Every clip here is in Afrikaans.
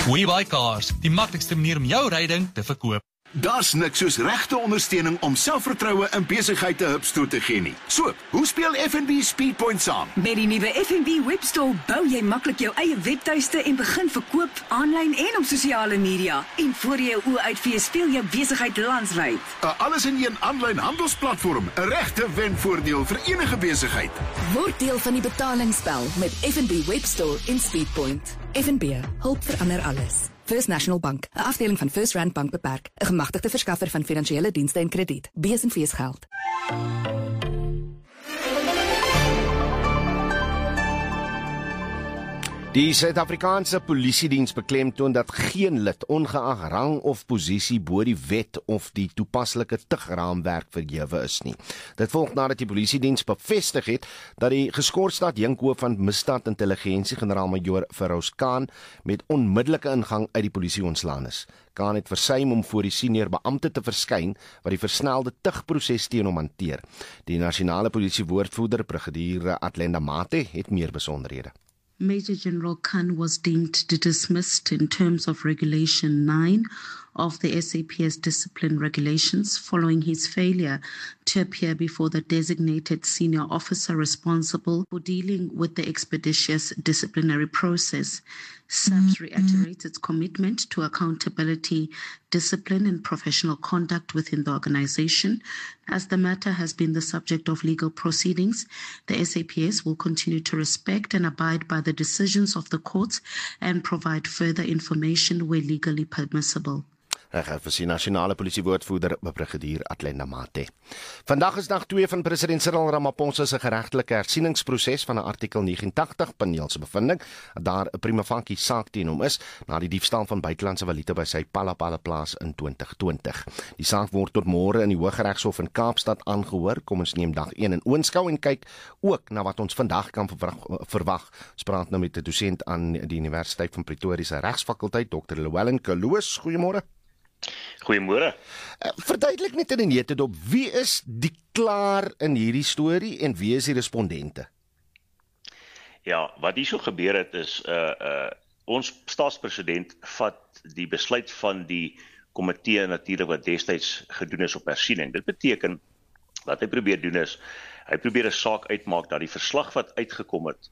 WeBuyCars, die maklikste manier om jou ryding te verkoop. Daar's niks soos regte ondersteuning om selfvertroue in besigheid te hupstoot te gee nie. So, hoe speel FNB Speedpoint saam? Met die nuwe FNB Webstore bou jy maklik jou eie webtuiste en begin verkoop aanlyn en op sosiale media. En voor jy jou oë uitvee, speel jou besigheid landwyd. 'n alles-in-een aanlyn handelsplatform, 'n regte wenvoordeel vir enige besigheid. Word deel van die betalingsspel met FNB Webstore en Speedpoint. FNB, hulp verander alles. First National Bank, 'n afdeling van First Rand Bank beperk, 'n gemagtigde verskaffer van finansiële dienste en krediet. B&V's geld. Die Suid-Afrikaanse Polisiediens beklemtoon dat geen lid, ongeag rang of posisie, bo die wet of die toepaslike tugraamwerk verhewe is nie. Dit volg nadat die Polisiediens bevestig het dat die geskorste adjunkhoof van misdaadintelligensie, generaal-majoor Feroz Khan, met onmiddellike ingang uit die polisie ontslaan is. Khan het versuim om voor die senior beampte te verskyn wat die versnelde tugproses teen hom hanteer. Die nasionale polisiewoordvoerder, brigadier Atlenda Mate, het meer besonderhede. Major General Khan was deemed dismissed in terms of Regulation 9 of the SAPS discipline regulations following his failure to appear before the designated senior officer responsible for dealing with the expeditious disciplinary process. SAPS reiterates its commitment to accountability, discipline and professional conduct within the organization. As the matter has been the subject of legal proceedings, the SAPS will continue to respect and abide by the decisions of the courts and provide further information where legally permissible. Vir die nasionale polisiewoordvoerder, brigadier Atlenda Mate. Vandag is dag 2 van president Cyril Ramaphosa se geregtelike hersieningsproses van 'n artikel 89 paneel se bevinding dat daar 'n prima facie saak teen hom is na die diefstal van buitelandse valuta by sy Palapala plaas in 2020. Die saak word tot môre in die Hooggeregshof in Kaapstad aangehoor. Kom ons neem dag 1 in oënskou en kyk ook na wat ons vandag kan verwag. Ons praat nou met 'n dosent aan die Universiteit van Pretoria se Regsfakulteit, Dr. Llewellyn Kaluus. Goeiemôre. Goeiemôre. Verduidelik net in 'n neutedop, wie is die klaar in hierdie storie en wie is die respondente? Ja, wat hier so gebeur het is ons staatspresident vat die besluit van die komitee natuurlik wat destyds gedoen is op hersiening. Dit beteken wat hy probeer doen is hy probeer 'n saak uitmaak dat die verslag wat uitgekom het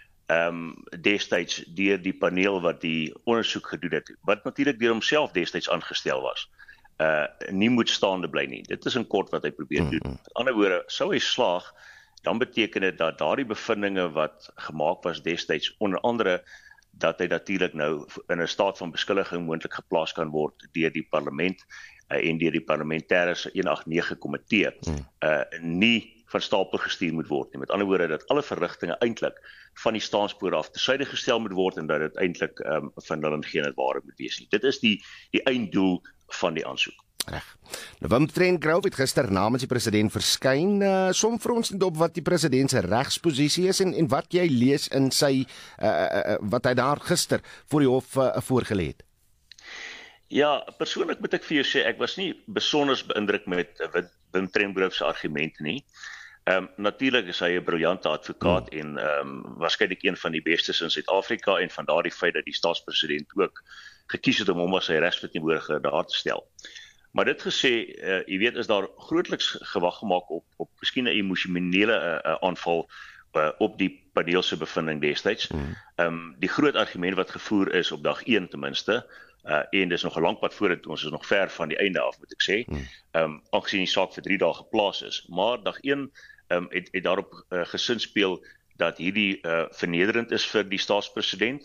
destyds deur die paneel wat die ondersoek gedoen het, wat natuurlik deur homself destyds aangestel was, nie moet staande bly nie. Dit is in kort wat hy probeer doen. Met ander woorde, sou hy slaag, dan beteken dit dat daardie bevindinge wat gemaak was destyds, onder andere dat hy natuurlik nou in 'n staat van beskuldiging moontlik geplaas kan word deur die parlement en deur die parlementêre 189 komitee, nie van stapel gestuur moet word nie. Met ander woorde dat alle verrigtinge eintlik van die staanspore af tersyde gestel moet word en dat dit eintlik van hulle geen ware moet wees nie. Dit is die einddoel van die aansoek. Reg. Nou, Wim Trengove het gister namens die president verskyn, som vir ons net op wat die president se regsposisie is en wat jy lees in sy wat hy daar gister voor die hof voorgelê het. Ja, persoonlik moet ek vir jou sê, ek was nie besonder beïndruk met Wim Trengove se argumente nie. Natuurlik is hy 'n briljante advokaat en waarskynlik een van die bestes in Suid-Afrika en van daardie feit dat die staatspresident ook gekies het om hom as sy regsverteenwoordiger daar te stel. Maar dit gesê, jy weet, is daar grootliks gewag gemaak op miskien 'n emosionele aanval op die paneel se bevinding destyds. Die groot argument wat gevoer is op dag 1 ten minste, en dis nog 'n lang pad vorentoe, ons is nog ver van die einde af, moet ek sê, aangesien die saak vir 3 dae geplaas is. Maar dag 1 het daarop gesinspeel dat hierdie vernederend is vir die staatspresident,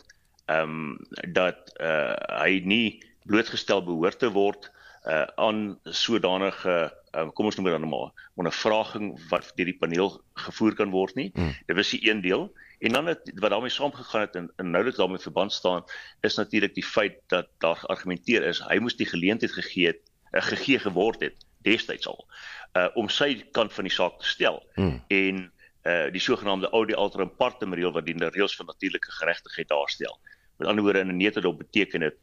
dat hy nie blootgestel behoort te word aan sodanige, kom ons noem dit dan maar, ondervraging wat deur die paneel gevoer kan word nie. Dit was die een deel. En dan wat daarmee saamgegaan het en noulik daarmee verband staan, is natuurlik die feit dat daar geargumenteer is, hy moes die geleentheid gegee geword het, destyds al, om sy kant van die saak te stel. En die sogenaamde audi alteram partem reël wat die reëls van natuurlike geregtigheid daarstel. Met ander woorde, in 'n neutedop beteken dit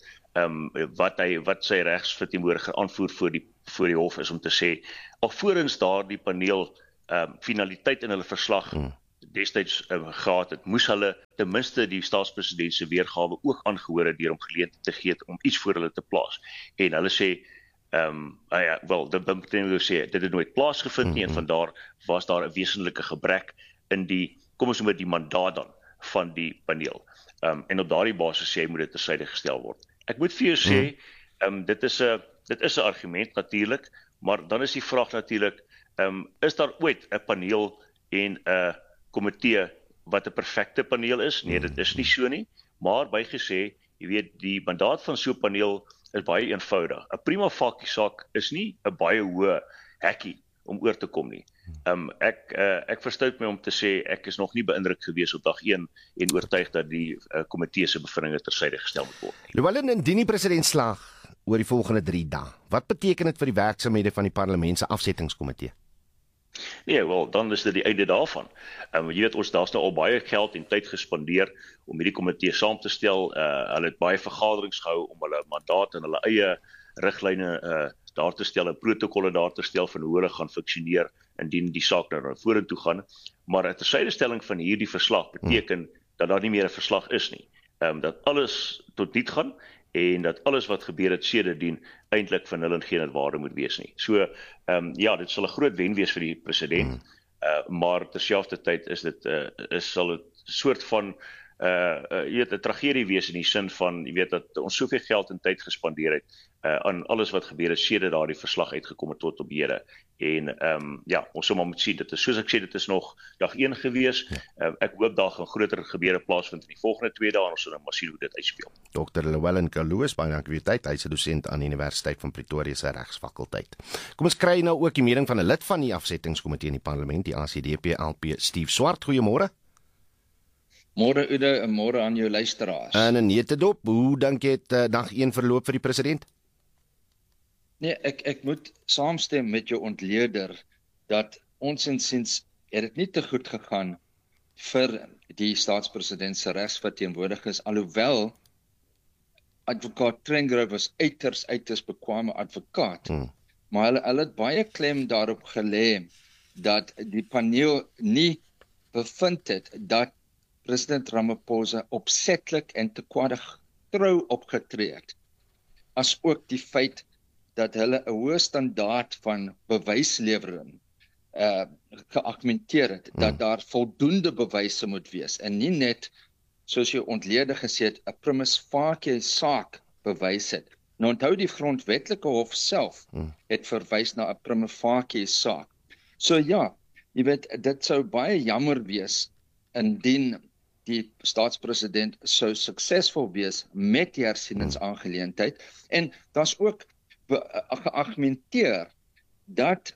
wat sy regsverteenwoordiger aanvoer voor die hof is om te sê, alvorens daardie paneel finaliteit in hulle verslag destyds gehad het, moes hulle ten minste die staatspresident se weergawe ook aangehoor het deur hom geleentheid te gee om iets voor hulle te plaas. En hulle sê dit het nooit plaasgevind nie en vandaar was daar 'n wesenlike gebrek in die, kom ons noem dit die mandaat dan van die paneel. En op daardie basis sê moet dit tersyde gestel word. Ek moet vir jou sê, dit is 'n argument natuurlik, maar dan is die vraag natuurlik, is daar ooit 'n paneel en 'n komitee wat 'n perfekte paneel is? Nee, dit is nie so nie, maar bygesê, jy weet, die mandaat van so 'n paneel is baie eenvoudig. 'n Prima facie saak is nie 'n baie hoë hekkie om oor te kom nie. Ek verstout my om te sê ek is nog nie beïndruk gewees op dag 1 en oortuig dat die komitee se bevindinge tersyde gestel moet word. Llewellyn, indien die president slaag oor die volgende 3 dae, wat beteken dit vir die werksaamhede van die parlement se afsettingskomitee? Nee, wel, dan is dit die einde daarvan. Jy weet, daar's nou al baie geld en tyd gespandeer om hierdie komitee saam te stel. Hulle het baie vergaderings gehou om hulle mandaat en hulle eie riglyne daar te stel en protokolle daar te stel van hoe hulle gaan funksioneer indien die saak nou vorentoe gaan. Maar 'n tersydestelling van hierdie verslag beteken dat daar nie meer 'n verslag is nie. Dat alles tot niet gaan en dat alles wat gebeur het sedertdien eintlik van hulle geen waarde moet wees nie. So, dit sal 'n groot wen wees vir die president, maar terselfdertyd is dit sal dit 'n soort van 'n tragedie wees in die sin van, jy weet, dat ons soveel geld en tyd gespandeer het aan alles wat gebeur het sedert daardie verslag uitgekom het tot op hede. En ons sal maar moet sien, dit is soos ek sê, dit is nog dag 1 gewees. Ek hoop daar gaan groter gebeure plaasvind in die volgende 2 dae en ons sal dan maar sien hoe dit uitspeel. Dr. Llewellyn Kaluus, baie dankie vir u tyd. Hy's 'n dosent aan die Universiteit van Pretoria se regsfakulteit. Kom ons kry nou ook die mening van 'n lid van die afsettingskomitee in die parlement, die ACDP-LP, Steve Swart. Goeiemôre. Môre Ude en môre aan jou luisteraars. En 'n netedop, hoe dink jy het dag 1 verloop vir die president? Nee, ek moet saamstem met jou ontleder dat ons insiens het dit nie te goed gegaan vir die staatspresident se regsverteenwoordigers, alhoewel advokaat Trengrove was uiters bekwame advokaat. Maar hulle het baie klem daarop gelê dat die paneel nie bevind het dat president Ramaphosa opsetlik en te kwade trou opgetree het, as ook die feit dat hulle 'n hoë standaard van bewyslewering geargumenteer het, dat daar voldoende bewyse moet wees, en nie net, soos jou ontleder gesê het, 'n prima facie saak bewys het. Nou onthou die grondwetlike hof self het verwys na 'n prima facie saak. So ja, jy weet, dit sou baie jammer wees indien die staatspresident sou suksesvol wees met die hersieningsaangeleentheid, en daar's ook geargumenteer dat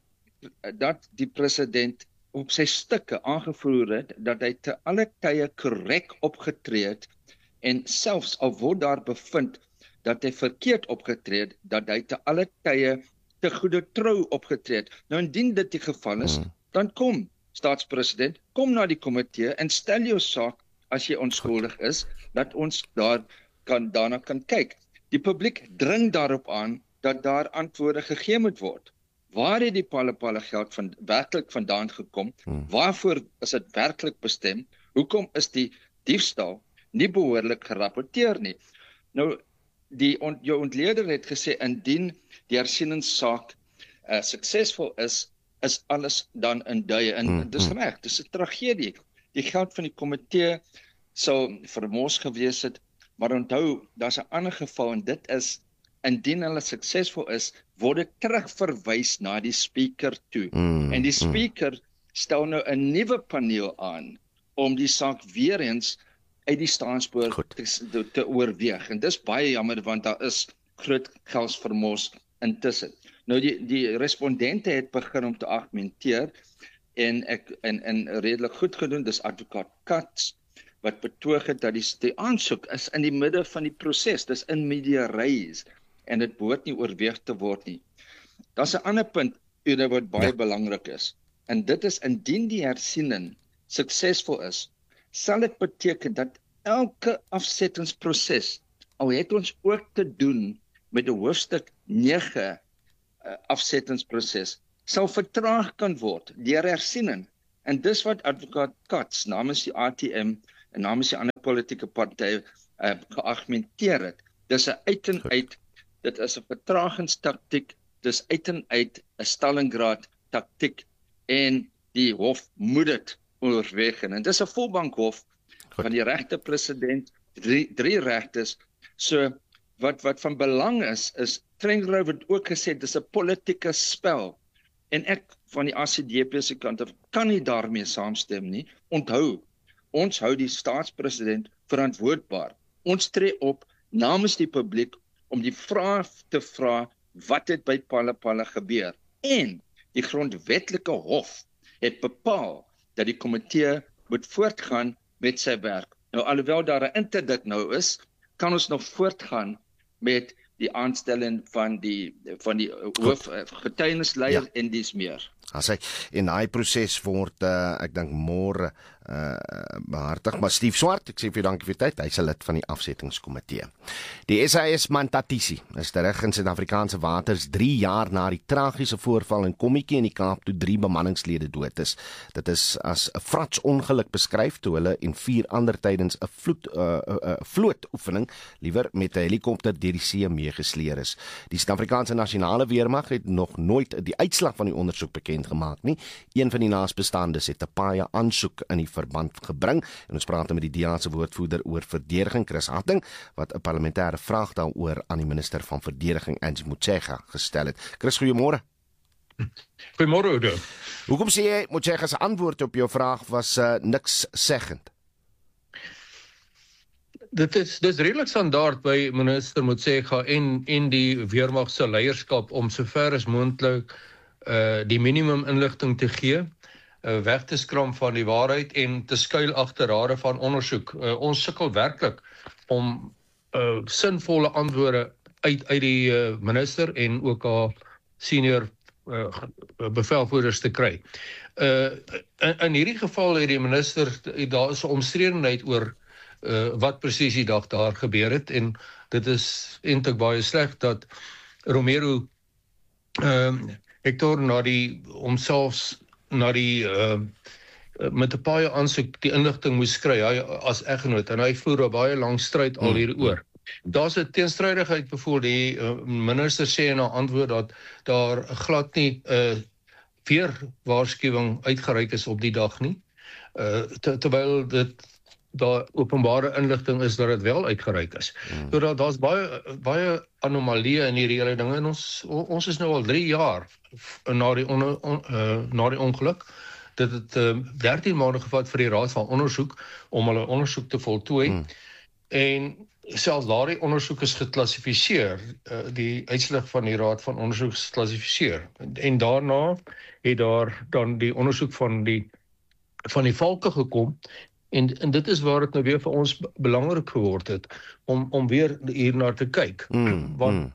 die president op sy stukke aangevoer het dat hy te alle tye korrek opgetree het, en selfs al word daar bevind dat hy verkeerd opgetree het, dat hy te alle tye te goede trou opgetree het. Nou indien dit die geval is, dan kom staatspresident, kom na die komitee en stel jou saak as jy onskuldig is, dat ons daarna kan kyk. Die publiek dring daarop aan dat daar antwoorde gegee moet word. Waar het die palle geld werklik vandaan gekom? Waarvoor is dit werklik bestem? Hoekom is die diefstal nie behoorlik gerapporteer nie? Nou, jou ontleder het gesê, indien die hersieningssaak suksesvol is alles dan in duie. En dis reg, dis 'n tragedie. Die geld van die komitee sou vermors gewees het, maar onthou, daar's 'n ander geval, en dit is, indien hulle suksesvol is, word dit terugverwys na die speaker toe. En die speaker stel nou 'n nuwe paneel aan om die saak weer eens uit die staanspoor te oorweeg. En dis baie jammer, want daar is groot geldsvermors intussen. Nou die respondente het begin om te argumenteer, en redelik goed gedoen. Dis advokaat Katz wat betoog het dat die aansoek is in die midde van die proses, dis in media res, en dit behoort nie oorweeg te word nie. Daar's 'n ander punt wat baie belangrik is, en dit is, indien die hersiening suksesvol is, sal dit beteken dat elke afsettingsproses, al het ons ook te doen met 'n hoofstuk 9 afsettingsproses, sal vertraag kan word deur hersiening. En dis wat advokaat Katz namens die ATM en namens die ander politieke partye geargumenteer het. Dis 'n uit en uit, dit is 'n vertragingstaktiek, dis uit en uit 'n Stalingrad taktiek en die hof moet dit oorweeg. En dis 'n volbankhof van die regte president, drie regtes. So wat van belang is Trengro het ook gesê dis 'n politieke spel. En ek van die ACDP se kant af kan nie daarmee saamstem nie. Onthou, ons hou die staatspresident verantwoordbaar. Ons tree op namens die publiek om die vraag te vra wat het by Palapala gebeur. En die grondwetlike hof het bepaal dat die komitee moet voortgaan met sy werk. Nou alhoewel daar 'n interdik nou is, kan ons nog voortgaan met die aanstelling van die hoof getuienisleier en dis meer. As hy in daai proses word ek dink môre behartig, maar Steve Swart, ek sê vir dankie vir die tyd. Hy's 'n lid van die afsettingskomitee. Die SAS Mantatisi is terug in Suid-Afrikaanse waters 3 jaar na die tragiese voorval in Kommetjie in die Kaap toe 3 bemanningslede dood is. Dit is as 'n fratsongeluk beskryf toe hulle en 4 ander tydens 'n vlootoefening liewer met 'n helikopter deur die see meegesleer is. Die Suid-Afrikaanse Nasionale Weermag het nog nooit die uitslag van die ondersoek bekend gemaak nie. Een van die naasbestaandes het 'n paie aansoek in die verband gebring en ons praat met die DA se woordvoerder oor verdediging, Chris Hatting, wat 'n parlementêre vraag daaroor aan die minister van verdediging, Angie Motshekga, gestel het. Chris, goeiemôre. Goeiemôre, Oudo. Hoekom sê jy Motshekga se antwoord op jou vraag was niks seggend? Dis redelik standaard by minister Motshekga en die weermag se leierskap om sover as moontlik die minimum inligting te gee, weg te skram van die waarheid en te skuil agter rade van ondersoek. Ons sukkel werklik om sinvolle antwoorde uit die minister en ook haar senior bevelvoerders te kry. In hierdie geval het die minister, daar is 'n omstredenheid oor wat presies die dag daar gebeur het, en dit is eintlik baie sleg dat Romero Hector met 'n paie aansoek die inligting moes kry, hy as eggenoot, en hy voer 'n baie lang stryd al hieroor. Daar's 'n teenstrydigheid, byvoorbeeld die minister sê in haar antwoord dat daar glad nie weer waarskuwing uitgereik is op die dag nie, terwyl dit daar openbare inligting is dat dit wel uitgereik is. So daar's baie anomalieë in hierdie hele ding, en ons is nou al 3 jaar na die ongeluk. Dit het 13 maande gevat vir die Raad van Ondersoek om hulle ondersoek te voltooi. En selfs daardie ondersoek is geklassifiseer, die uitslag van die Raad van Ondersoek is geklassifiseer. En daarna het daar dan die ondersoek van die valke gekom. En dit is waar dit nou weer vir ons belangrik geword het, om weer hierna te kyk. Want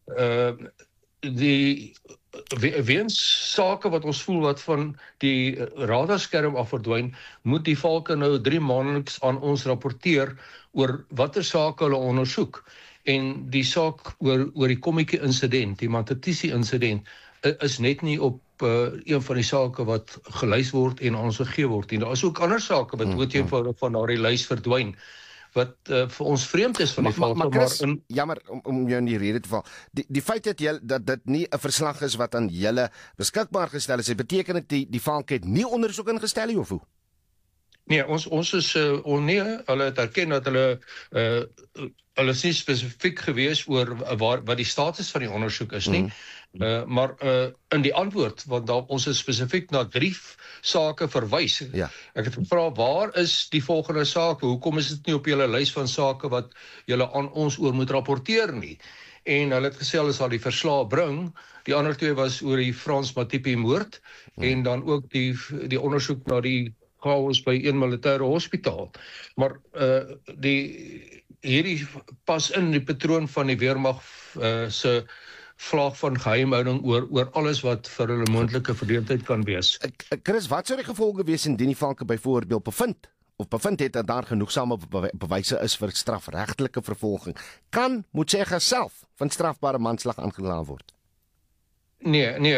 weens sake wat ons voel wat van die radarskerm af verdwyn, moet die valke nou 3 maandeliks aan ons rapporteer oor watter sake hulle ondersoek. En die saak oor die Kommetjie insident, die Mantatisi insident, is net nie op een van die sake wat gelys word en ons gegee word. En daar is ook ander sake wat doodeenvoudig van daardie lys verdwyn, wat vir ons vreemd is van die valke. Maar Chris, jammer om jou in die rede te val. Die feit dat dit nie 'n verslag is wat aan julle beskikbaar gestel is, beteken dit die valke het nie ondersoek ingestel nie, of hoe? Nee, ons is hulle het erken dat hulle is nie spesifiek gewees oor wat die status van die ondersoek is nie. Maar in die antwoord, want ons is spesifiek na 3 sake verwys. Ja. Ek het gevra, waar is die volgende sake? Hoekom is dit nie op julle lys van sake wat julle aan ons oor moet rapporteer nie? En hulle het gesê hulle sal die verslae bring. Die ander 2 was oor die Frans Matipi moord en dan ook die ondersoek na die chaos by een militêre hospitaal. Maar hierdie pas in die patroon van die weermag se vlaag van geheimhouding oor alles wat vir hulle moontlike verdeeldheid kan wees. Chris, wat sou die gevolge wees indien die valke byvoorbeeld bevind het dat daar genoegsame bewyse is vir strafregtelike vervolging? Kan Motshekga self van strafbare manslag aangekla word? Nee,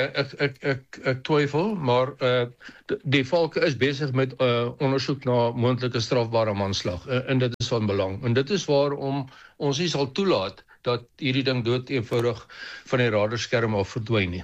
ek twyfel, maar die valke is besig met ondersoek na moontlike strafbare manslag en dit is van belang. En dit is waarom ons nie sal toelaat dat hierdie ding dood eenvoudig van die radarskerm af verdwyn nie.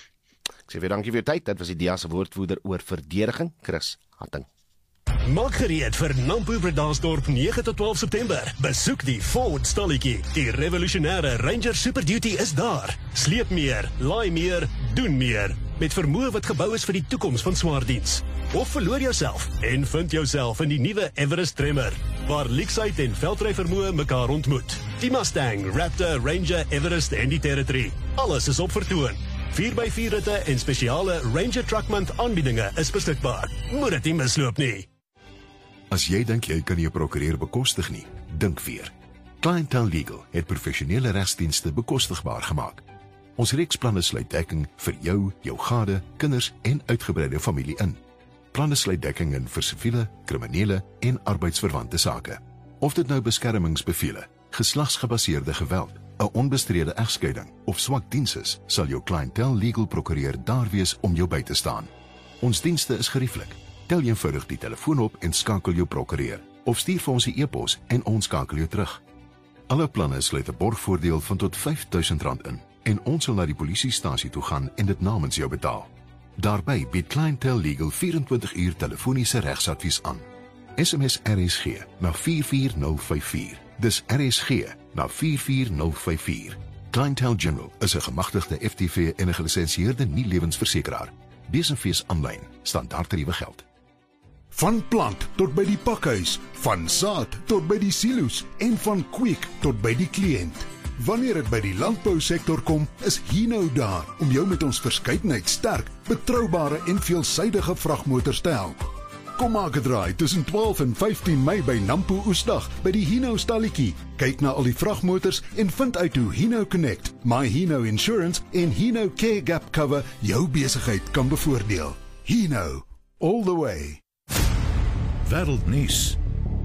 Ek sê weer dankie vir jou tyd. Dit was die DEA se woordvoerder oor verdediging, Chris Hatting. Maak gereed vir Nampo Bredasdorp 9 tot 12 September. Besoek die Ford stalletjie. Die revolusionêre Ranger Super Duty is daar. Sleep meer, laai meer, doen meer. Met vermoë wat gebou is vir die toekoms van swaardiens. Of verloor jouself en vind jouself in die nuwe Everest Tremor, waar leksheid en veldryvermoë mekaar ontmoet. Die Mustang, Raptor, Ranger, Everest en die Territory. Alles is op vertoon. 4x4 ritte en spesiale Ranger Truck Month aanbiedinge is beskikbaar. Moet dit nie misloop nie. As jy dink jy kan jou prokureur bekostig nie, dink weer. Clientele Legal het professionele regsdienste bekostigbaar gemaak. Ons reeksplanne sluit dekking vir jou, jou gade, kinders en uitgebreide familie in. Planne sluit dekking in vir siviele, kriminele en arbeidsverwante sake. Of dit nou beskermingsbevele, geslagsgebaseerde geweld, 'n onbestrede egskeiding of swak diens is, sal jou Clientele Legal prokureur daar wees om jou by te staan. Ons dienste is gerieflik. Tel eenvoudig die telefoon op en skakel jou prokureur, of stuur vir ons 'n e-pos en ons skakel jou terug. Alle planne sluit 'n borgvoordeel van tot R5.000 in en ons sal na die polisiestasie toe gaan en dit namens jou betaal. Daarbey bied Clientele Legal 24 uur telefoniese regsadvies aan. SMS RSG na 44054. Dis RSG na 44054. Clientele General is 'n gemagtigde FTV en 'n gelisensieerde nie-lewensversekeraar. Besenfees aanlyn, standaardtariewe geld. Van plant tot by die pakhuis, van saad tot by die silo's en van kweek tot by die kliënt. Wanneer dit by die landbousektor kom, is Hino daar om jou met ons verskeidenheid sterk, betroubare en veelsidige vragmotors te help. Kom maak 'n draai tussen 12 en 15 Mei by Nampo Oesdag by die Hino stalletjie. Kyk na al die vragmotors en vind uit hoe Hino Connect, My Hino Insurance en Hino Care Gap Cover jou besigheid kan bevoordeel. Hino, all the way. Wêreldnuus.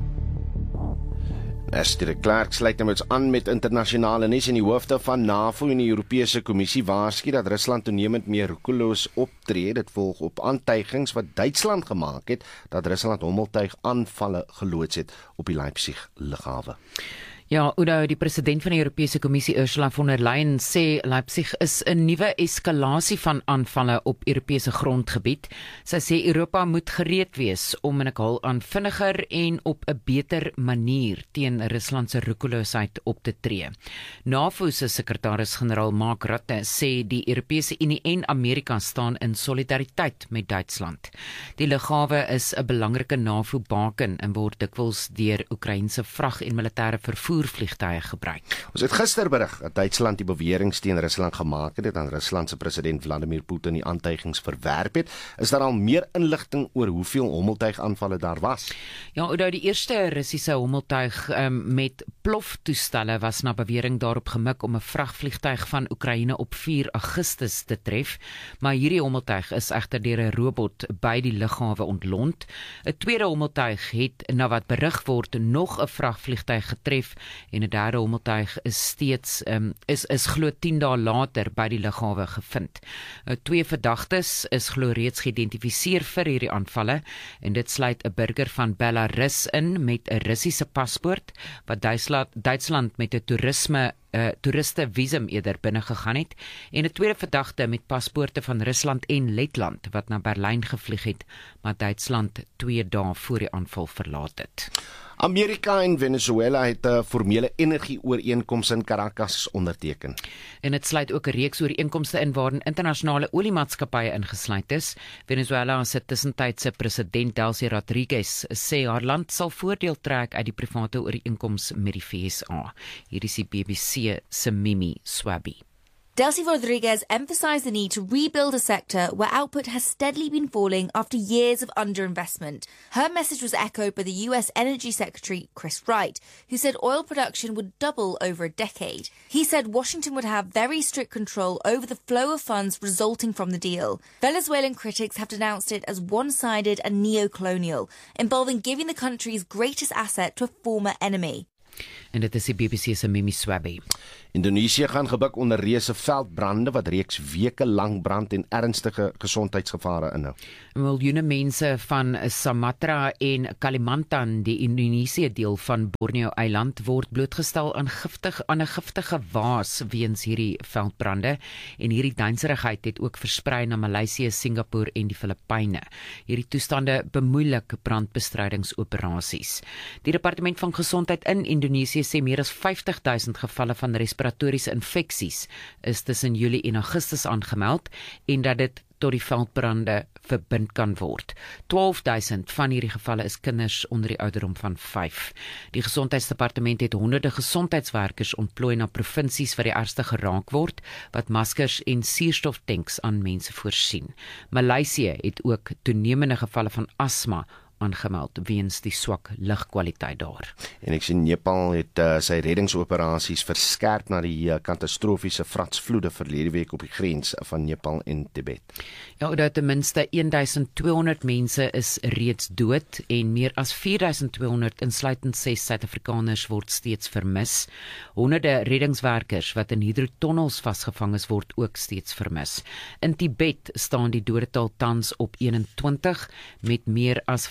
Esther de Klerk sluit nou aan met internasionale nuus en die hoofde van NAVO en die Europese Kommissie waarsku dat Rusland toenemend meer roekeloos optree. Dit volg op aantuigings wat Duitsland gemaak het dat Rusland hommeltuig aanvalle geloods het op die Leipzig lughawe. Ja, Udo, die president van die Europese Kommissie Ursula von der Leyen sê Leipzig is 'n nuwe eskalasie van aanvalle op Europese grondgebied. Sy sê Europa moet gereed wees om en ek haal aan vinniger en op 'n beter manier teen Rusland se roekeloosheid op te tree. NAVO se sekretaris-generaal Mark Rutte sê die Europese Unie en Amerika staan in solidariteit met Duitsland. Die lughawe is 'n belangrike NAVO-baken en word dikwels deur Oekraïense vrag en militêre vervoervliegtuie gebruik. Ons het gister berig dat Duitsland die beweringe teen Rusland gemaak het aan Rusland se president Vladimir Putin die aantuigings verwerp het. Is daar al meer inligting oor hoeveel hommeltuigaanvalle daar was? Ja, Udo, die eerste Russiese hommeltuig met ploftoestelle was na bewering daarop gemik om 'n vragvliegtuig van Oekraïne op 4 Augustus te tref, maar hierdie hommeltuig is egter deur 'n robot by die lughawe ontlont. 'n tweede hommeltuig het, na wat berig word, nog 'n vragvliegtuig getref en 'n derde hommeltuig is steeds is glo 10 dae later by die lughawe gevind. 2 verdagtes is glo reeds geïdentifiseer vir hierdie aanvalle en dit sluit 'n burger van Belarus in met 'n Russiese paspoort wat Duitsland met 'n toeriste visum eerder binne gegaan het en 'n tweede verdagte met paspoorte van Rusland en Letland wat na Berlyn gevlieg het, maar Duitsland 2 dae voor die aanval verlaat het. Amerika en Venezuela het 'n formele energieooreenkoms in Caracas onderteken. En dit sluit ook 'n reeks ooreenkomste in waarin internasionale oliemaatskappye ingesluit is. Venezuela se tussentydse president Delcy Rodriguez sê haar land sal voordeel trek uit die private ooreenkoms met die VSA. Hier is die BBC se Mimi Swabi. Delcy Rodriguez emphasized the need to rebuild a sector where output has steadily been falling after years of underinvestment. Her message was echoed by the US Energy Secretary Chris Wright, who said oil production would double over a decade. He said Washington would have very strict control over the flow of funds resulting from the deal. Venezuelan critics have denounced it as one-sided and neo-colonial, involving giving the country's greatest asset to a former enemy. En dit is die BBC se Mimi Swabby. Indonesië gaan gebuk onder reuse veldbrande wat reeks weke lank brand en ernstige gesondheidsgevare inhou. Miljoene mense van Sumatra en Kalimantan, die Indonesië deel van Borneo-eiland, word blootgestel aan 'n giftige waas weens hierdie veldbrande en hierdie deinserigheid het ook versprei na Maleisië, Singapore en die Filippyne. Hierdie toestande bemoeilik brandbestrydingsoperasies. Die Departement van Gesondheid in Indonesië sê meer as 50.000 gevalle van respiratoriese infeksies is tussen Julie en Augustus aangemeld en dat dit tot die veldbrande verbind kan word. 12.000 van hierdie gevalle is kinders onder die ouderdom van 5. Die Gesondheidsdepartement het honderde gesondheidswerkers ontplooi na provinsies wat die ergste geraak word, wat maskers en suurstoftanks aan mense voorsien. Maleisië het ook toenemende gevalle van asma aangemeld weens die swak lugkwaliteit daar. En ek sien Nepal het sy reddingsoperasies verskerp na die katastrofiese vratsvloede verlede week op die grens van Nepal en Tibet. Ja, dat ten minste 1200 mense is reeds dood en meer as 4200 insluitend 6 Suid-Afrikaners word steeds vermis. Honderde reddingswerkers wat in hidrotonnels vasgevang is word ook steeds vermis. In Tibet staan die dodetal tans op 21 met meer as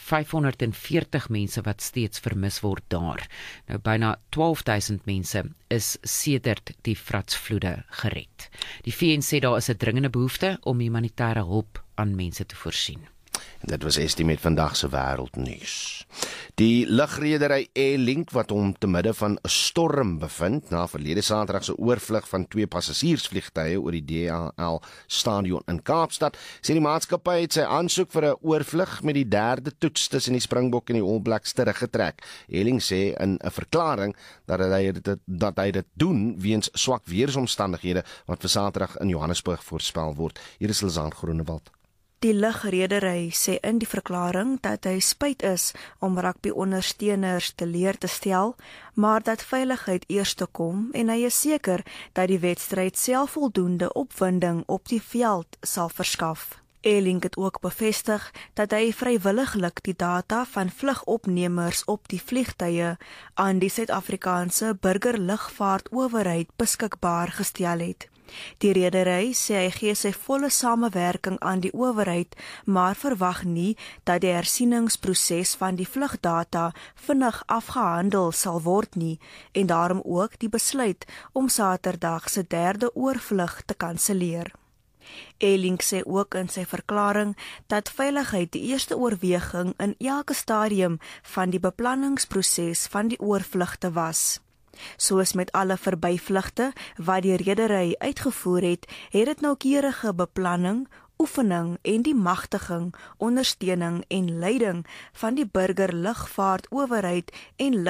540 mense wat steeds vermis word daar. Nou byna 12.000 mense is sedert die vratsvloede gered. Die VN sê daar is 'n dringende behoefte om humanitêre hulp aan mense te voorsien. Dit was Estie met vandag se wêreldnuus. Die lugredery Airlink wat hom te midde van 'n storm bevind na verlede Saterdag se oorvlug van 2 passasiersvliegtuie oor die DHL stadion in Kaapstad, sê die maatskappy het sy aansoek vir 'n oorvlug met die 3de toets tussen die Springbok en die All Blacks teruggetrek. Airlink sê in 'n verklaring dat hy dit doen weens swak weeromstandighede wat vir Saterdag in Johannesburg voorspel word. Hier is Lizaan Groenewald. Die lugredery sê in die verklaring dat hy spyt is om rugby-ondersteuners teleur te stel, maar dat veiligheid eers te kom en hy is seker dat die wedstryd self voldoende opwinding op die veld sal verskaf. Airlink het ook bevestig dat hy vrywilliglik die data van vlugopnemers op die vliegtuie aan die Suid-Afrikaanse burgerlugvaartowerheid beskikbaar gestel het. Die redery sê hy gee sy volle samewerking aan die owerheid, maar verwag nie dat die hersieningsproses van die vlugdata vinnig afgehandel sal word nie en daarom ook die besluit om Saterdag se 3de oorvlug te kanselleer. Airlink sê ook in sy verklaring dat veiligheid die eerste oorweging in elke stadium van die beplanningsproses van die oorvlugte was. Soos met alle verbyvlugte wat die redery uitgevoer het, het dit noukeurige beplanning, oefening en die magtiging, ondersteuning en leiding van die burgerlugvaartowerheid en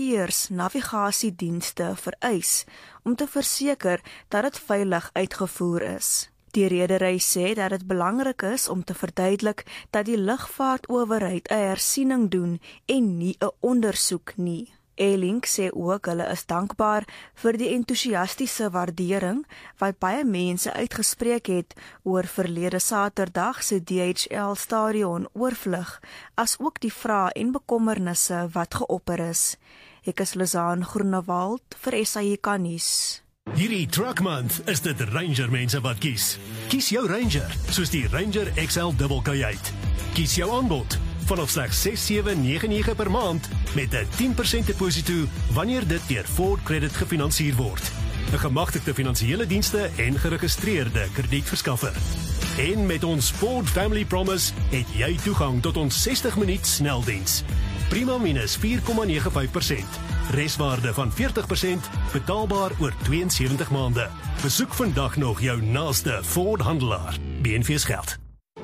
lugverkeersnavigasiedienste vereis om te verseker dat dit veilig uitgevoer is. Die redery sê dat dit belangrik is om te verduidelik dat die lugvaartowerheid 'n hersiening doen en nie 'n ondersoek nie. Airlink sê ook hulle is dankbaar vir die entoesiastiese waardering wat baie mense uitgespreek het oor verlede Saterdag se DHL stadion oorvlug, as ook die vrae en bekommernisse wat geopper is. Ek is Lizaan Groenewald vir SAK nuus. Hierdie Truck Month is dit Ranger mense wat kies. Kies jou Ranger, soos die Ranger XL Double Kajuit. Kies jou aanbod vanaf slegs $6,799 per maand met 'n 10% deposito wanneer dit deur Ford Credit gefinansier word. 'n Gemagtigde finansiële dienste en geregistreerde kredietverskaffer. En met ons Ford Family Promise het jy toegang tot ons 60 minuut sneldiens. Prima minus 4,95%. Reswaarde van 40%, betaalbaar oor 72 maande. Besoek vandag nog jou naaste Ford handelaar. BNV's geld.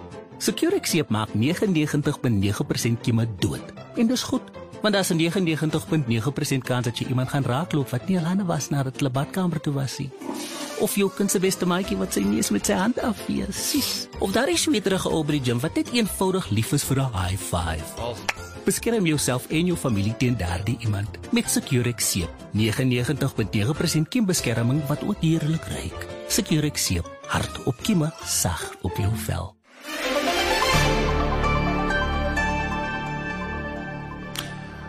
Securex maak 99,9% kieme dood. En dis goed, want daar's 'n 99,9% kans dat jy iemand gaan raakloop wat nie al hande was nadat hulle badkamer toe was nie. Of jou kind se beste maatjie wat sy neus met sy hand afwees. Of daar is sweterige ou by die gym wat net eenvoudig lief is vir 'n high five. Beskerm jouself en jou familie teen daardie iemand met Securex seep. 99,9% kiembeskerming wat ook heerlik ruik. Securex seep, hard op kieme, sag op jou vel.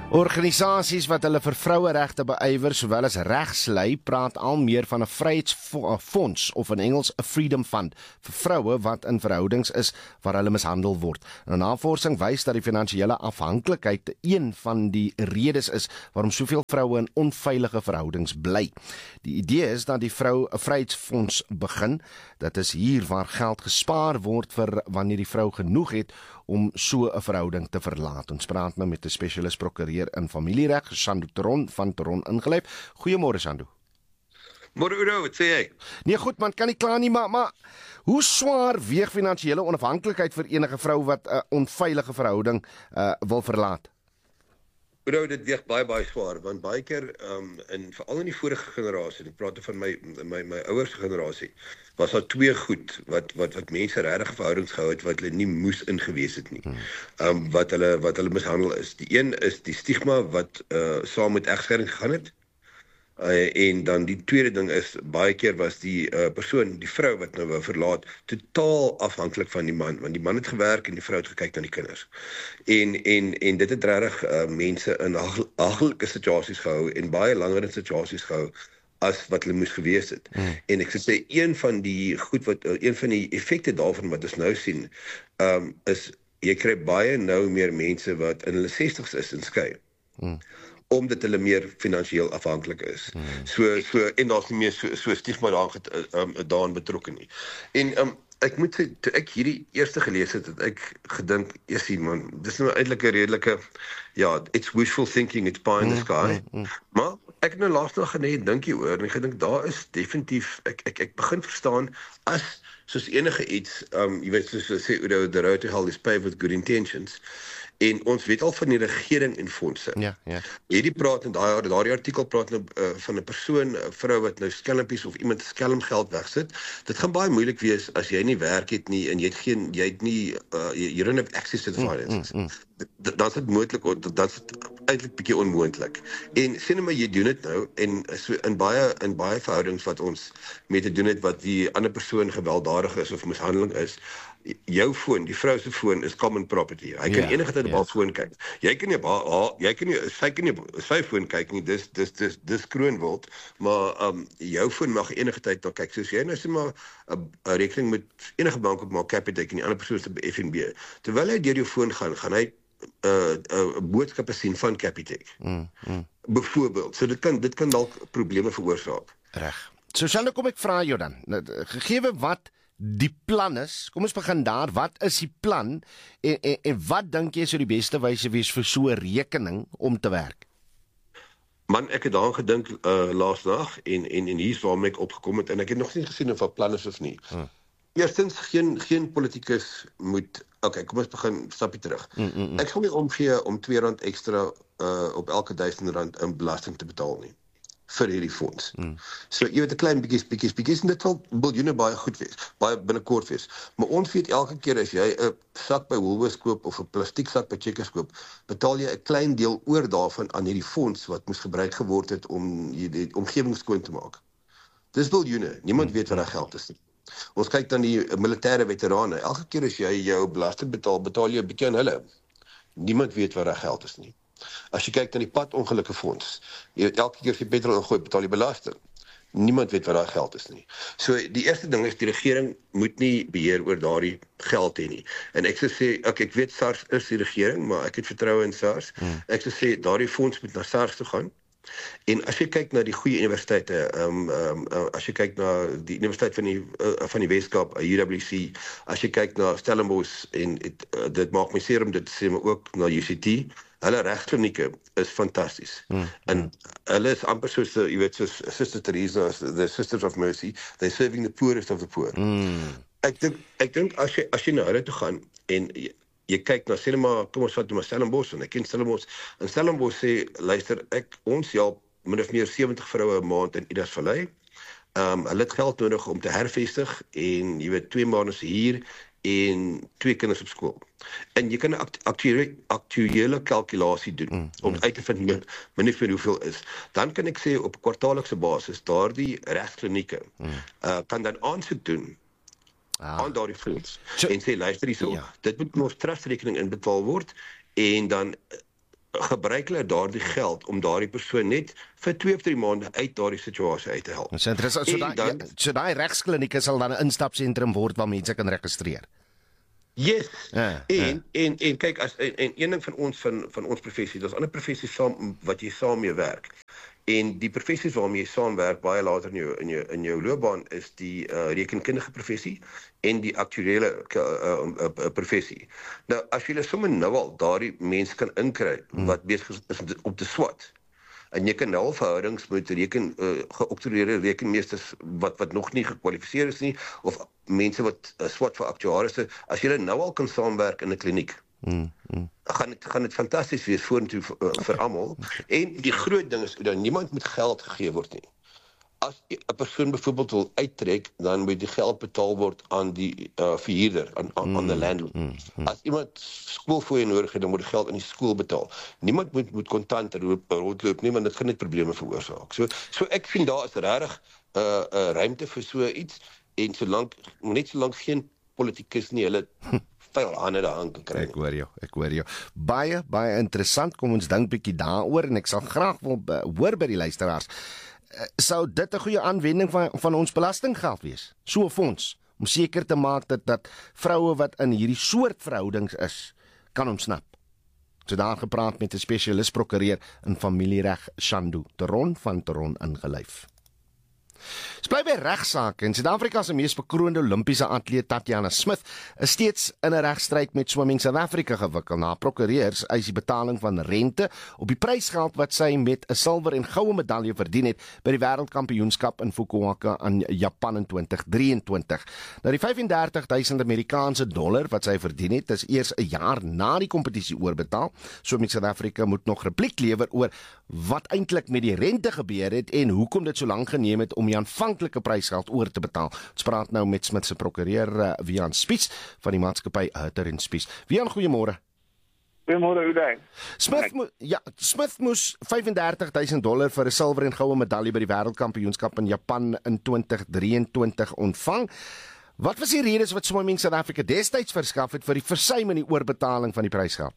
Organisasies wat hulle vir vroueregte beywer sowel as regslei praat al meer van 'n vryheidsfonds of in Engels 'n freedom fund vir vroue wat in verhoudings is waar hulle mishandel word. Nou, navorsing wys dat die finansiële afhanklikheid een van die redes is waarom soveel vroue in onveilige verhoudings bly. Die idee is dat die vrou 'n vryheidsfonds begin. Dit is hier waar geld gespaar word vir wanneer die vrou genoeg het om so 'n verhouding te verlaat. Ons praat nou met 'n spesialis prokureur in familiereg, Shandu Teron van Teron ingelyf. Goeiemôre Shandu. Môre Udo, wat sê jy? Nee goed man, kan nie klaar nie, maar hoe swaar weeg finansiële onafhanklikheid vir enige vrou wat 'n onveilige verhouding wil verlaat? Udo, dit weeg baie swaar, want baie keer en veral in die vorige generasie, ek praat van my ouers generasie, was daar twee goed wat mense regtig verhoudings gehou het wat hulle nie moes ingewees het nie. Wat hulle mishandel is. Die een is die stigma wat saam met egskeiding gegaan het. En dan die tweede ding is, baie keer was die persoon, die vrou wat nou wou verlaat, totaal afhanklik van die man, want die man het gewerk en die vrou het gekyk na die kinders. En dit het regtig mense in hagelike situasies gehou en baie langer in situasies gehou as wat hulle moes gewees het. En ek sê een van die effekte daarvan wat ons nou sien, is jy kry baie nou meer mense wat in hulle 60's is en skei. Omdat hulle meer finansiëel afhanklik is. En daar's nie meer so stigma daaraan betrokke nie. En ek moet sê, toe ek hierdie eerste gelees het ek gedink, man, dis nou eintlik 'n redelike, it's wishful thinking, it's pie in the sky. Maar ek het nou laasdag dink hieroor en ek gedink, daar is definitief, ek begin verstaan, as soos enige iets, jy weet, soos hulle sê, Udo, the road to hell is paved with good intentions. En ons weet al van die regering en fondse. Ja. Hierdie praat in daardie artikel praat nou van 'n persoon, 'n vrou wat nou skelmpies of iemand skelmgeld wegsit. Dit gaan baie moeilik wees as jy nie werk het nie en you don't have access to the finances. Dan is dit moontlik, dan is dit eintlik bietjie onmoontlik. En sê net maar jy doen dit nou en so in baie verhoudings wat ons mee te doen het wat die ander persoon gewelddadig is of mishandeling is, jou foon, die vrou se foon is common property. Hy kan enige tyd op haar foon kyk. Sy kan nie sy foon kyk nie, dis kroonwild, maar jou foon mag enige tyd daar kyk. Soos jy nou sê maar 'n rekening met enige bank op maak, Capitec en die ander persoon se FNB. Terwyl hy deur jou foon gaan hy boodskappe sien van Capitec. Byvoorbeeld. So dit kan dalk probleme veroorsaak. Reg. So Shandu, kom ek vra jou dan, gegee wat die plan is, kom ons begin daar, wat is die plan en wat dink jy sou die beste wyse wees vir so 'n rekening om te werk? Man, ek het daaraan gedink laasdag en hier's waarmee ek opgekom het en ek het nog nie gesien of 'n plan is of nie. Eerstens, geen politikus moet, kom ons begin stapie terug. Ek sal nie omgee om R2 ekstra op elke R1000 in belasting te betaal nie vir hierdie fonds. So jy weet 'n klein bietjies en dit sal biljoene baie goed wees, baie binnekort wees. Maar ons weet elke keer as jy 'n sak by Woolworths koop of 'n plastieksak by Checkers koop, betaal jy 'n klein deel oor daarvan aan hierdie fonds wat moes gebruik geword het om die omgewing skoon te maak. Dis biljoene, niemand weet wat daai geld is nie. Ons kyk dan die militêre veterane, elke keer as jy jou belasting betaal jy 'n bietjie aan hulle. Niemand weet wat daai geld is nie. As jy kyk na die padongelukke fonds, jy weet elke keer as jy petrol ingooi, betaal jy belasting. Niemand weet wat daai geld is nie. So die eerste ding is die regering moet nie beheer oor daardie geld hê nie. En ek sou sê, ek weet SARS is die regering, maar ek het vertroue in SARS. Ek sou sê daardie fonds moet na SARS toe gaan. En as jy kyk na die goeie universiteite, as jy kyk na die Universiteit van die Weskaap, UWC, as jy kyk na Stellenbosch en dit maak my seer om dit te sê, maar ook na UCT, hulle regsklinieke is fantasties. En hulle is amper soos, jy weet, soos Sister Teresa, the Sisters of Mercy, they're serving the poorest of the poor. Ek dink as jy na hulle toe gaan en jy kyk na kom ons vat maar Stellenbosch, en ek ken Stellenbosch, en Stellenbosch sê, luister, ons help min of meer 70 vroue 'n maand in Idas Vallei. Hulle het geld nodig om te hervestig en jy weet 2 maande se huur en 2 kinders op skool. En jy kan 'n aktuele kalkulasie doen om uit te vind min of meer hoeveel is. Dan kan ek sê op kwartaallikse basis daardie regsklinieke kan dan aansoek doen aan daardie fonds en sê luister hierso, dit moet in ons trustrekening inbetaal word en dan gebruik hulle daardie geld om daardie persoon net vir 2 of 3 maande uit daardie situasie uit te help. Dis interessant, so daai regsklinieke sal dan 'n instapsentrum word waar mense kan registreer. Yes. En kyk, as en een ding van ons professie, daar's ander professies wat jy saam mee werk. En die professies waarmee jy saamwerk baie later in jou loopbaan is die rekenkundige professie en die aktuariële professie. Nou as jy sommer nou al daardie mense kan inkry wat besig is om te swat. En jy kan nou verhoudings met geoktroeëerde rekenmeesters wat nog nie gekwalifiseer is nie of mense wat swat vir aktuariërs. As jy nou al kan saamwerk in 'n kliniek. Gaan dit fantasties wees vorentoe vir almal. En die groot ding is dat niemand met geld gegee word nie. As 'n persoon byvoorbeeld wil uittrek, dan moet die geld betaal word aan die verhuurder, aan die landlord. As iemand skoolfooie nodig het, dan moet die geld aan die skool betaal. Niemand moet kontant rondloop nie, want dit gaan net probleme veroorsaak. So ek vind daar is regtig ruimte vir so iets en net solank geen politikus nie hulle vuil hande daaraan kan kry. Ek hoor jou. Baie interessant. Kom ons dink bietjie daaroor en ek sal graag wil hoor by die luisteraars. Sou dit 'n goeie aanwending van ons belastinggeld wees? So 'n fonds om seker te maak dat vroue wat in hierdie soort verhoudings is, kan ontsnap. So daar gepraat met 'n spesialis prokureur in familiereg, Shandu Teron van Teron ingelyf. Ons bly by regsaake. In Suid-Afrika se mees bekroonde Olimpiese atleet Tatiana Smith is steeds in 'n regstryd met Swimming South Africa gewikkel. Na prokureurs eis die betaling van rente op die prysgeld wat sy met 'n silwer en goue medalje verdien het by die wêreldkampioenskap in Fukuoka in Japan in 2023. Nou die 35.000 Amerikaanse dollar wat sy verdien het, is eers 'n jaar na die kompetisie oorbetaal. Swimming South Africa moet nog repliek lewer oor wat eintlik met die rente gebeur het en hoekom dit so lank geneem het om die aanvanklike prysgeld oor te betaal. Ons praat nou met Smith se prokureur Wian Spies van die maatskappy Hutter & Spies. Wian, goeiemôre. Goeiemôre, Uday. Smith moes $35,000 vir 'n silwer en goue medalje by die wêreldkampioenskap in Japan in 2023 ontvang. Wat was die redes wat Swimming South Africa destyds verskaf het vir die versuim in die oorbetaling van die prysgeld?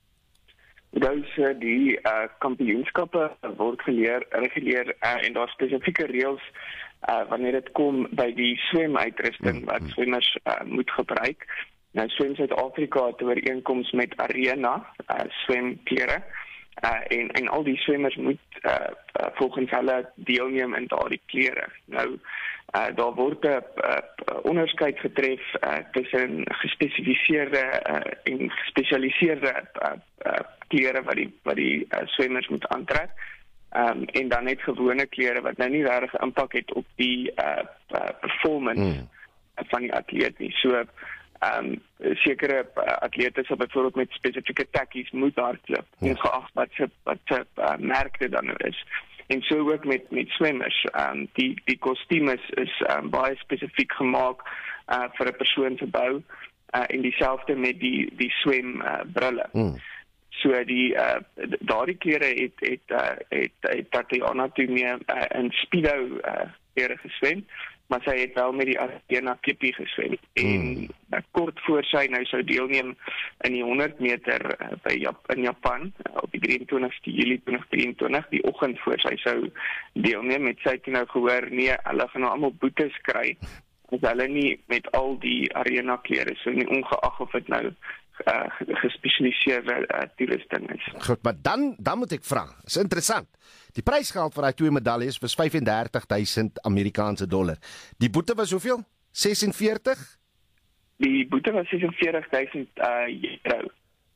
Die kampioenskappe word reguleer en daar spesifieke reëls wanneer dit kom by die swemuitrusting wat swemmers moet gebruik. Nou Swem Suid-Afrika het 'n ooreenkoms met Arena swemklere en al die swemmers moet volgens hulle deelneem in daardie klere. Nou daar word 'n onderskeid getref tussen gespesifiseerde en gespesialiseerde klere wat die swemmers moet aantrek en dan net gewone klere wat nou nie regtig impak het op die performance van die atleet nie. So sekere atlete sal byvoorbeeld met spesifieke tekkies moet hardloop, ongeag wat se merk dit dan is. En so ook met swemmers. Die kostuum is baie spesifiek gemaak vir 'n persoon se bou en dieselfde met die swembrille. So daardie klere het Tatiana toe mee in Speedo klere geswem, maar sy het wel met die Arena Kippie geswem. En kort voor sy nou sou deelneem in die 100 meter in Japan op die 23ste Julie 2023, die oggend voor sy sou deelneem, het sy toe nou gehoor, nee, hulle gaan nou almal boetes kry as hulle nie met al die Arena klere, so nie ongeag of dit nou gespesialiseerde toerusting is. Goed, maar dan moet ek vra, is interessant. Die prysgeld vir daai 2 medaljes was $35,000 Amerikaanse dollar. Die boete was hoeveel? 46? Die boete was 46,000 euro.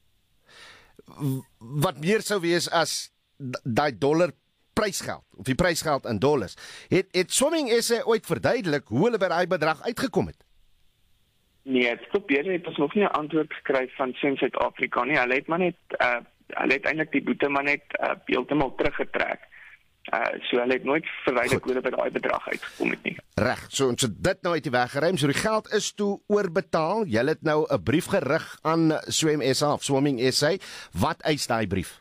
Wat meer sou wees as daai dollar prysgeld, of die prysgeld in dollars. Het Swimming SA ooit verduidelik hoe hulle by daai bedrag uitgekom het? Nee, het het ons nog nie 'n antwoord gekry van Swem Suid-Afrika nie. Hulle het eintlik die boete maar net heeltemal teruggetrek. So hulle het nooit verduidelik hoe hulle by daai bedrag uitgekom het nie. Reg, so dit nou uit die weg geruim. So die geld is toe oorbetaal. Julle het nou 'n brief gerig aan Swem SA of Swimming SA. Wat eis daai brief?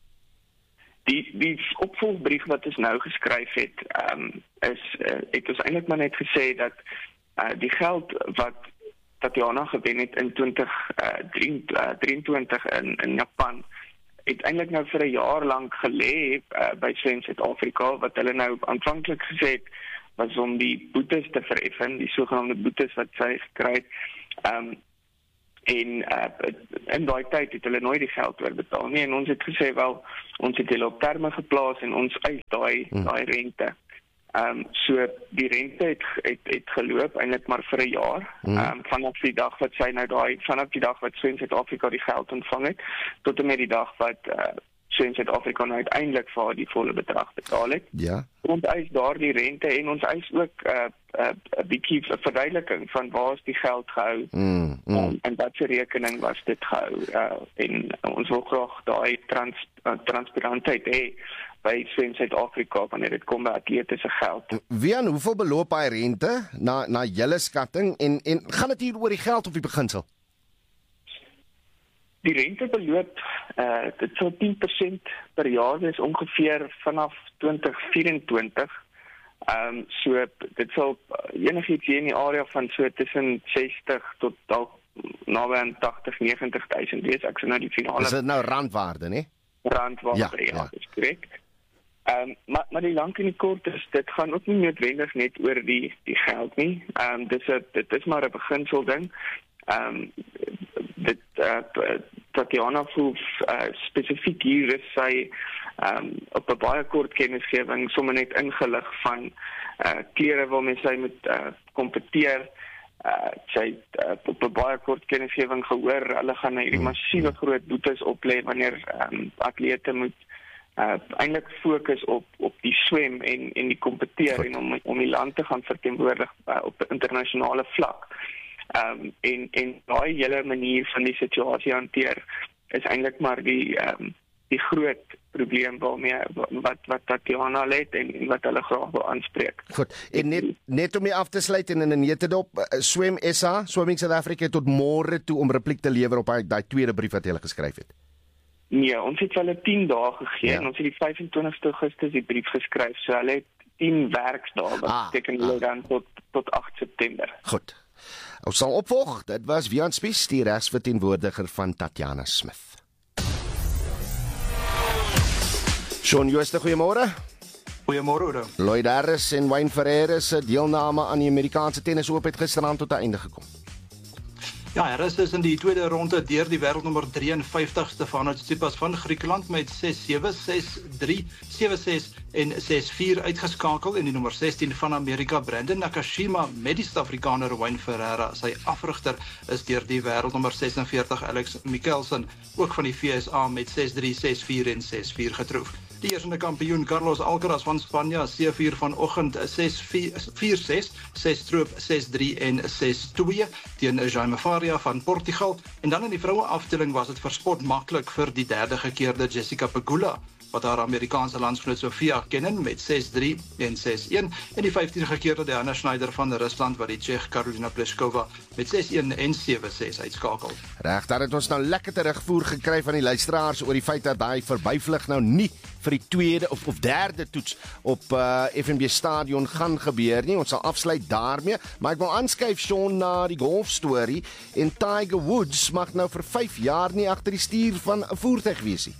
Die opvolgbrief wat ons nou geskryf het, het ons eintlik maar net gesê dat die geld wat Tatiana gewen het in 2023 in Japan het eintlik nou vir 'n jaar lank gelê by Swem Suid-Afrika, wat hulle nou aanvanklik gesê het was om die boetes te vereffen, die sogenaamde boetes wat sy gekry het. En in daai tyd het hulle nooit die geld oorbetaal nie, en ons het gesê, wel, ons het hulle op terme geplaas en ons eis daai rente. So die rente het geloop eintlik maar vir 'n jaar, vanaf die dag wat sy nou vanaf die dag wat Swem Suid-Afrika die geld ontvang het, tot en met die dag wat Swem Suid-Afrika nou uiteindelik vir die volle bedrag betaal het. Ja. Ons eis daar die rente en ons eis ook 'n bietjie verduideliking van waar is die geld gehou en watse rekening was dit gehou. En ons wil graag daai transparantheid hê by Swem Suid-Afrika wanneer dit kom by atlete se geld. Wian, hoeveel beloop hy rente na julle skatting en gaan dit hier oor die geld of die beginsel? Die rente beloop, dit sal 10% per jaar, dis ongeveer vanaf 2024. So dit sal enigiets hier in die area van so tussen 60 tot dalk naby aan 80-90.000 wees. Ek sê nou die finale. Is dit nou randwaarde, nee? Randwaarde, ja, dis korrek. Maar die lank en die kort is, dit gaan ook nie noodwendig net oor die geld nie. Dit is maar 'n beginsel ding. Tatiana voel spesifiek hier is sy op 'n baie kort kennisgewing sommer net ingelig van klere waarmee sy moet kompeteer. Sy het op 'n baie kort kennisgewing gehoor, hulle gaan hierdie massiewe groot boetes oplê wanneer atlete moet eintlik fokus op die swem en die kompeteer en om die land te gaan verteenwoordig op internasionale vlak. En daai hele manier van die situasie hanteer is eintlik maar die groot probleem waarmee wat Tatiana het en wat hulle graag wil aanspreek. Goed, en net om af te sluit en in 'n netedop, Swem SA, Swimming South Africa tot môre toe om repliek te lewer op daai tweede brief wat jy geskryf het. Nee, ons het hulle 10 dae gegee en ons het die 25 Augustus die brief geskryf, so hulle het 10 werksdae, wat beteken hulle dan tot 8 September. Goed. Ons sal opvolg. Dit was Wian Spies, die regsverteenwoordiger van Tatiana Smith. Shaun Jooste, goeiemôre. Goeiemôre, Oudo. Lloyd Harris en Wayne Ferreira se deelname aan die Amerikaanse tennisoop het gisterand tot 'n einde gekom. Ja, Harris is in die tweede ronde deur die wêreldnommer 53 Stefanos Tsitsipas van Griekeland met 6-7, 6-3, 7-6 en 6-4 uitgeskakel en die nommer 16 van Amerika Brandon Nakashima met die Suid-Afrikaner Wayne Ferreira, sy afrigter, is deur die wêreldnommer 46 Alex Michelsen ook van die VSA met 6-3, 6-4 en 6-4 getroof. Die eerste kampioen Carlos Alcaraz van Spanje, C4 vanoggend 6-4-6, 6-stroop, 6-3 en 6-2 teen Jaime Faria van Portugal. En dan in die vroue afdeling was dit verspot maklik vir die derde gekeerde Jessica Pegula, wat haar Amerikaanse landsgenoot Sofia Kenin met 6-3 en 6-1 en die 15 gekeerde Diana Schneider van Rusland wat die Tsjech Karolina Pliskova met 6-1 en 7-6 uitskakel. Reg, daar het ons nou lekker terugvoer gekry van die luisteraars oor die feit dat daai verbyvlug nou nie vir die tweede of derde toets op FNB Stadion gaan gebeur nie. Ons sal afsluit daarmee, maar ek wil aanskuif Shaun na die golf storie en Tiger Woods mag nou vir 5 jaar nie agter die stuur van 'n voertuig wees nie.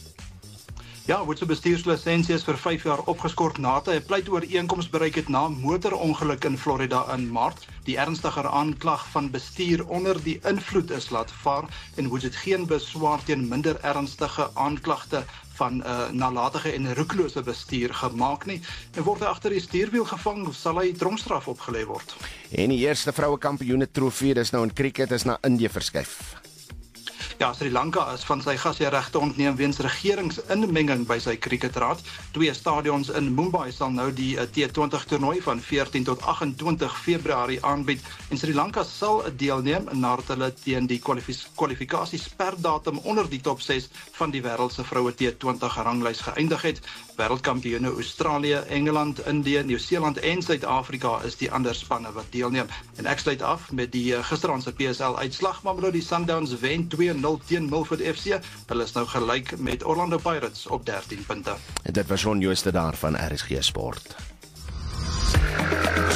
Ja, Woods se bestuurslisensie is vir 5 jaar opgeskort nadat hy 'n pleitooreenkoms bereik het na 'n motorongeluk in Florida in Maart. Die ernstiger aanklag van bestuur onder die invloed is laat vaar en Woods het geen beswaar teen minder ernstige aanklagte van nalatige en roekelose bestuur gemaak nie. En word hy agter die stuurwiel gevang, sal hy tronkstraf opgelê word. En die eerste vroue kampioene trofee, dis nou in cricket, is na Indië verskuif. Ja, Sri Lanka is van sy gasheerregte ontneem weens regeringsinmenging by sy cricketraad. 2 stadions in Mumbai sal nou die T20 toernooi van 14 tot 28 Februarie aanbied en Sri Lanka sal deelneem nadat hulle teen die kwalifikasiesperdatum onder die top 6 van die wêreld se vroue T20 ranglys geëindig het. Wêreldkampioene Australië, Engeland, Indië, Nieu-Seeland en Suid-Afrika is die ander spanne wat deelneem. En ek sluit af met die gisteraand se PSL uitslag. Mamelodi Sundowns wen 2-0 teen Milford FC. Hulle is nou gelyk met Orlando Pirates op 13 punte. En dit was Shaun Jooste daar van RSG Sport.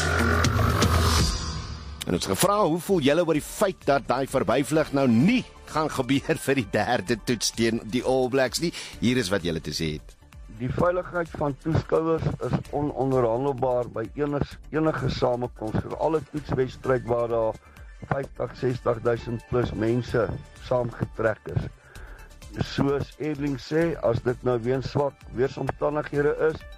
En ons gevra, hoe voel julle oor die feit dat daai verbyvlug nou nie gaan gebeur vir die derde toets teen die All Blacks nie? Hier is wat julle te sê het. Die veiligheid van toeskouers is ononderhandelbaar by enige samekoms vir alle toetswedstryd waar daar 50-60.000 plus mense saamgetrek is. Soos Edling sê, as dit nou weens swak weeromstandighede is,